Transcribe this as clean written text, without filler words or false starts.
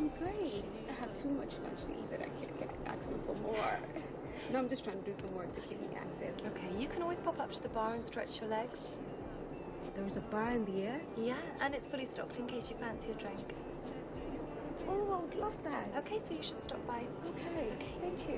doing great. I had too much lunch to eat that I kept asking for more. No, I'm just trying to do some work to keep me active. Okay, you can always pop up to the bar and stretch your legs. There was a bar in the air? Yeah, and it's fully stocked in case you fancy a drink. Oh, I would love that. Okay, so you should stop by. Okay, thank you.